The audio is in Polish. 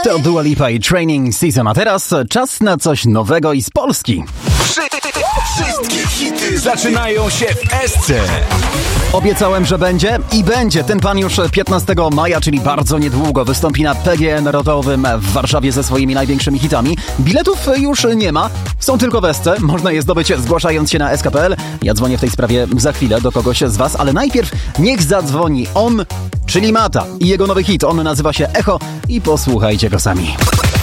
To Dua Lipa i Training Season, a teraz czas na coś nowego i z Polski. Wszystkie hity zaczynają się w Esce. Obiecałem, że będzie i będzie. Ten pan już 15 maja, czyli bardzo niedługo, wystąpi na PGN Narodowym w Warszawie ze swoimi największymi hitami. Biletów już nie ma, są tylko w Esce. Można je zdobyć zgłaszając się na sk.pl. Ja dzwonię w tej sprawie za chwilę do kogoś z was, ale najpierw niech zadzwoni on, czyli Mata i jego nowy hit. On nazywa się Echo i posłuchajcie go sami.